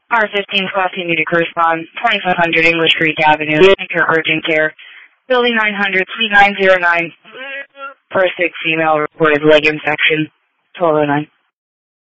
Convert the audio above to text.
R15 Class C needed to correspond, 2500 English Creek Avenue, Anchor Urgent Care, Building 900, Suite 909, for a sick female reported leg infection, 1209.